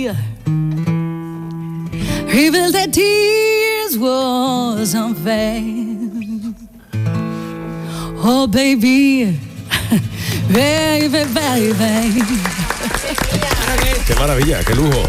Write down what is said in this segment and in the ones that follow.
Revealed that tears was unfair. Oh baby, baby, baby. Qué maravilla, qué lujo.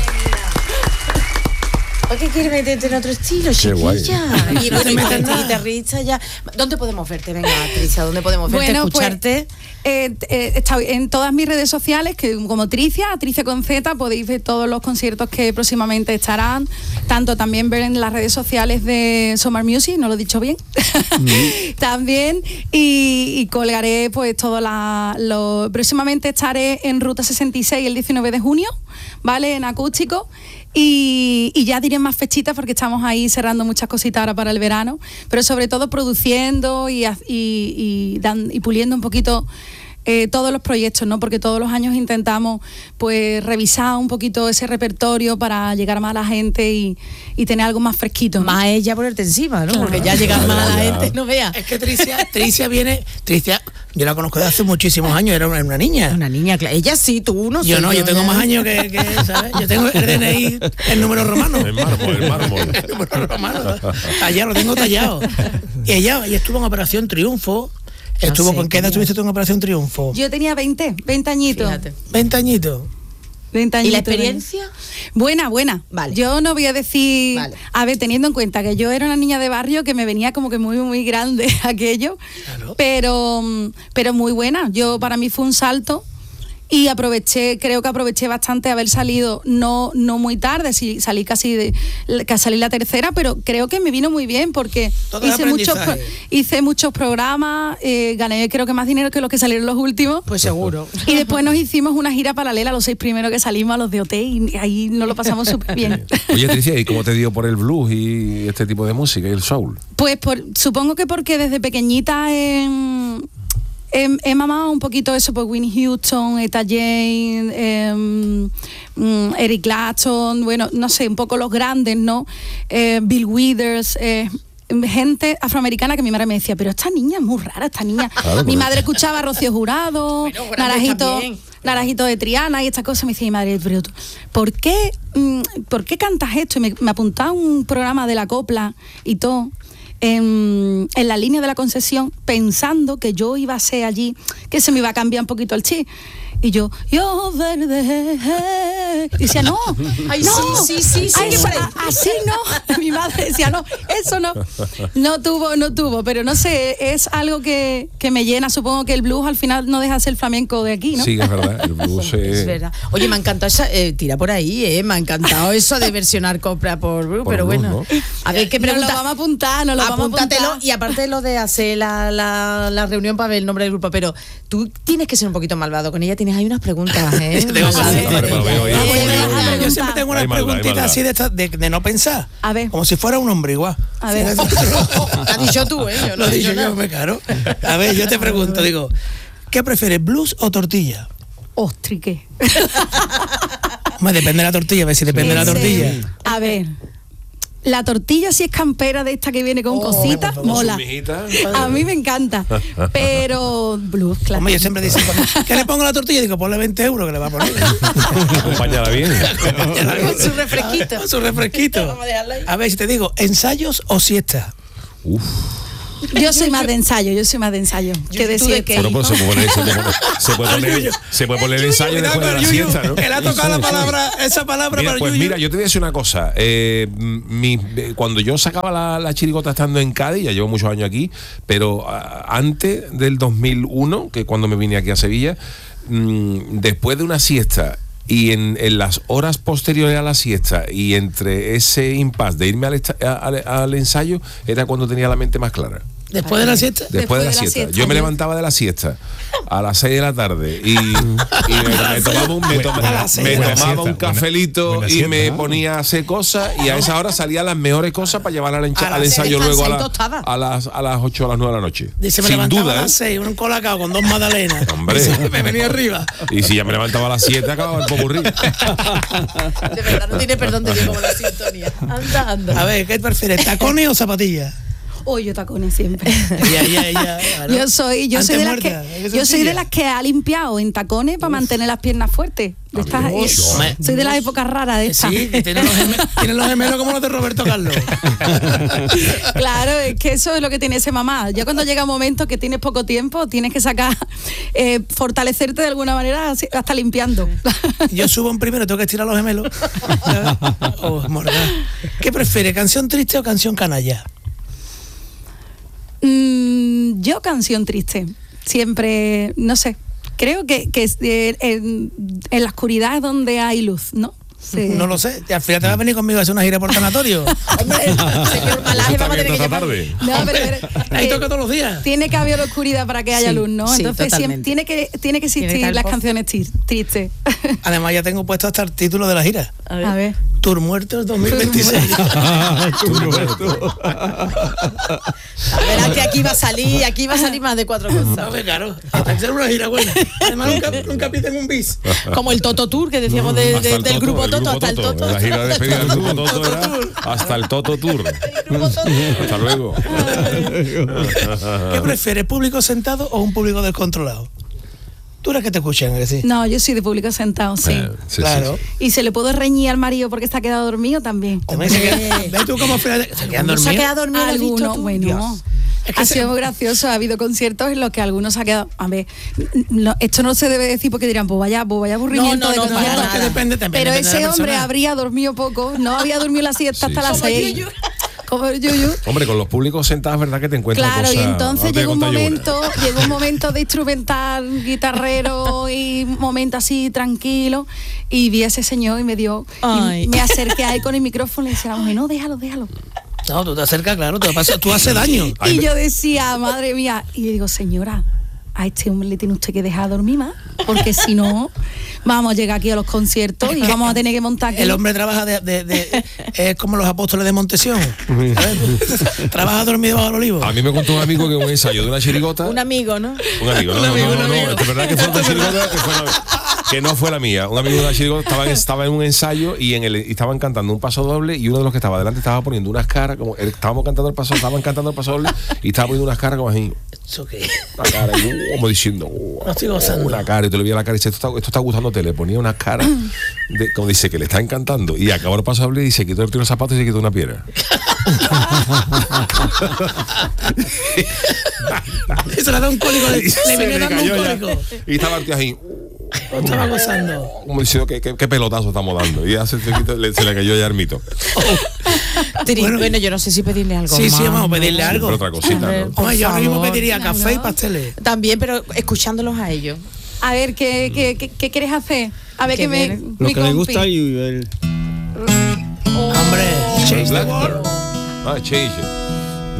¿Por qué quieres meterte en otro estilo, chiquilla? Y bueno, guitarrista ya. ¿Dónde podemos verte? Venga, Tricia, ¿dónde podemos verte, escucharte? Estoy en todas mis redes sociales, que como Tricia con Z, podéis ver todos los conciertos que próximamente estarán, tanto también ver en las redes sociales de Summer Music, no lo he dicho bien, también, y colgaré pues próximamente estaré en Ruta 66 el 19 de junio, ¿vale? En acústico. Y ya diré más fechitas porque estamos ahí cerrando muchas cositas ahora para el verano, pero sobre todo produciendo y puliendo un poquito todos los proyectos, ¿no? Porque todos los años intentamos pues revisar un poquito ese repertorio para llegar más a la gente y tener algo más fresquito, ¿no? Más ella ponerte encima, ¿no? Claro. Porque ya llegar más a la gente, no vea. Es que Tricia viene, yo la conozco de hace muchísimos años, era una niña. Una niña, claro. Ella sí, tú no. Yo no, yo tengo más años que ¿sabes? Yo tengo el DNI, el número romano. El mármol. El número romano. Allá lo tengo tallado. Y ella estuvo en Operación Triunfo. ¿Con qué edad estuviste tú en Operación Triunfo? Yo tenía 20 añitos. Fíjate. 20 añitos. 20 añitos. ¿Y la experiencia? Buena. Vale. Yo no voy a decir... Vale. A ver, teniendo en cuenta que yo era una niña de barrio que me venía como que muy, muy grande aquello. Claro. Pero muy buena. Para mí fue un salto. Y creo que aproveché bastante haber salido, no muy tarde, salí casi salí la tercera, pero creo que me vino muy bien porque hice muchos programas, gané creo que más dinero que los que salieron los últimos. Pues seguro. Y después nos hicimos una gira paralela, los 6 primeros que salimos a los de OT, y ahí nos lo pasamos súper bien. Oye, Tricia, ¿y cómo te dio por el blues y este tipo de música y el soul? Pues supongo que porque desde pequeñita he mamado un poquito eso por Whitney Houston, Etta James, Eric Clapton, bueno, no sé, un poco los grandes, ¿no? Bill Withers, gente afroamericana que mi madre me decía, pero esta niña es muy rara, esta niña. Claro, mi madre escuchaba a Rocío Jurado, Naranjito de Triana y estas cosas. Me decía mi madre, pero ¿por qué cantas esto? Y me apuntaba a un programa de la copla y todo. En la línea de la Concesión, pensando que yo iba a ser allí, que se me iba a cambiar un poquito el chip. Y yo verde. Y decía, no. Ay, no, sí, así no. Mi madre decía, no, eso no. No tuvo, pero no sé, es algo que me llena. Supongo que el blues al final no deja de ser flamenco de aquí, ¿no? Sí, es verdad, el blues es verdad. Oye, me ha encantado esa, tira por ahí, me ha encantado eso de versionar copla por blues, pero blues, bueno. ¿no? A ver, ¿qué pregunta? Nos lo vamos a apuntar, Apúntatelo, y aparte de lo de hacer la reunión para ver el nombre del grupo, pero tú tienes que ser un poquito malvado con ella, tienes ahí unas preguntas, Yo siempre tengo unas preguntitas así de no pensar. A ver. Como si fuera un hombre igual. A ver. Lo has dicho tú, Yo lo he dicho yo, me caro. A ver, yo te pregunto, digo, ¿qué prefieres, blues o tortilla? Ostrique. Depende de la tortilla, a ver si depende de la tortilla. A ver. La tortilla, si es campera de esta que viene con cositas, mola. A mí me encanta. Pero blues, claro. Hombre, yo siempre digo, ¿qué le pongo a la tortilla? Digo, ponle 20 euros que le va a poner. Acompañada bien. Con su refresquito. Con su refresquito. A ver, si te digo, ¿ensayos o siesta? Uf. Yo soy más de ensayo. Que decir que... Bueno, pues se puede poner el ensayo después de la siesta, ¿no? Que le ha tocado esa palabra para pues Yuyu. mira, yo te voy a decir una cosa. Cuando yo sacaba la chirigota estando en Cádiz, ya llevo muchos años aquí, pero antes del 2001, que cuando me vine aquí a Sevilla, después de una siesta y en las horas posteriores a la siesta y entre ese impasse de irme al ensayo, era cuando tenía la mente más clara. ¿Después de la siesta? Después de la siesta. Yo me levantaba de la siesta a las 6 de la tarde y me tomaba un cafelito y me ponía a hacer cosas, y a esa hora salían las mejores cosas para llevar al ensayo luego a las 8 o las 9 de la noche. Dice, me levantaba a las 6, un colacao con 2 magdalenas. Hombre. Me venía arriba. Y si ya me levantaba a las 7, acababa el popurrí. De verdad, no tiene perdón de Dios como la sintonía. Anda. A ver, ¿qué prefieres, tacones o zapatillas? Yo tacones siempre. Claro. Yo soy Antes de las muerta, que es yo soy de sencilla. las que ha limpiado en tacones para mantener las piernas fuertes. De estas- Dios. soy de las épocas raras de estas. Sí, que tienen los gemelos como los de Roberto Carlos. Claro, es que eso es lo que tiene ese mamá. Ya cuando llega un momento que tienes poco tiempo, tienes que sacar, fortalecerte de alguna manera hasta limpiando. Yo subo en primero, tengo que estirar los gemelos. Oh, morda. ¿Qué prefiere, canción triste o canción canalla? Yo canción triste. Siempre, no sé, creo que en la oscuridad es donde hay luz, ¿no? Sí. No lo sé. Y al final te vas a venir conmigo a hacer una gira por tanatorio. Señor Malaje, vamos a tener que esta llamar. tarde. No, pero Ahí toca todos los días. tiene que haber oscuridad para que haya Sí, luz, ¿no? sí, Entonces totalmente. tiene que existir Tiene que haber las pop. canciones tristes. Además ya tengo puesto hasta el título de la gira. A ver. Tour Muertos 2026. Verás que aquí va a salir más de 4 cosas. No, claro, hasta que sea una gira buena. Además nunca piden un bis. Como el Toto Tour que decíamos Hasta el del grupo Toto hasta el Toto. La gira de despedida del grupo Toto era hasta el Toto Tour. Hasta luego. ¿Qué prefieres, público sentado o un público descontrolado? Tú eres que te escuchan, que sí. No, yo soy de público sentado, sí. Sí, Claro. Y se le puede reñir al marido porque se ha quedado dormido también. También se queda- ¿Ves tú cómo se quedan ¿No se ha dormidos? quedado dormido? ¿Lo has visto Algunos, tú? bueno. Dios. Es que Ha sido muy gracioso, ha habido conciertos en los que algunos se ha quedado. A ver, esto no se debe decir porque dirán, pues vaya aburrimiento de no, concierto. para que nada. depende también. Pero depende de ese la hombre persona. habría dormido poco, no había dormido la siesta hasta Sí. las Como 6. Yuyu. Como el Yuyu. Hombre, con los públicos sentados, verdad que te encuentras Claro, cosas. y entonces Ahora te llegó un voy a contar yo momento, de instrumental, guitarrero y un momento así tranquilo, y vi a ese señor y me dio, Ay. y me acerqué a él con el micrófono y le decía a la mujer, no, déjalo. No, tú te acercas, claro, tú haces daño. Ay, Y yo decía, madre mía, y le digo, señora, a este hombre le tiene usted que dejar dormir más, porque si no, vamos a llegar aquí a los conciertos y vamos a tener que montar aquí. El hombre trabaja es como los apóstoles de Montesión. ¿Sabes? Trabaja dormido bajo el olivo. A mí me contó un amigo que un ensayo de una chirigota. Un amigo, ¿no? Un amigo, no, es verdad que fue otra chirigota que no fue la mía. Un amigo de la chirigota estaba en un ensayo y estaban cantando un paso doble y uno de los que estaba delante estaba poniendo unas caras, como estaban cantando el paso doble y estaba poniendo unas caras como así, ¿Eso qué? una cara, como diciendo, No estoy gozando. una cara, y te le veía la cara y dice, esto está gustándote, le ponía unas caras, como dice, que le está encantando, y acabó el paso doble y se quitó el zapato y se quitó una piedra. Eso le da un cólico, le Se viene le dando un cayó ya. cólico. Y estaba el tío así, No estaba gozando. como diciendo, qué pelotazo estamos dando. Y ya se le cayó ya el mito. Bueno, yo no sé si pedirle algo Sí, más. sí, vamos a pedirle Pero algo. otra cosita, A ver, ¿no? por Hombre, yo ahora mismo favor. pediría café y pasteles. También, pero escuchándolos a ellos. A ver, ¿qué quieres hacer? A ver, ¿Qué que me... quieres? Lo mi que le compi. gusta y el... Hombre, Chase the Black World. Ah, change it.